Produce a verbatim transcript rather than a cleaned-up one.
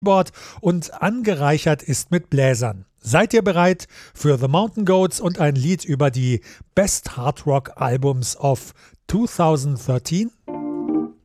Keyboard und angereichert ist mit Bläsern. Seid ihr bereit für The Mountain Goats und ein Lied über die Best Hard Rock Albums of zwanzig dreizehn?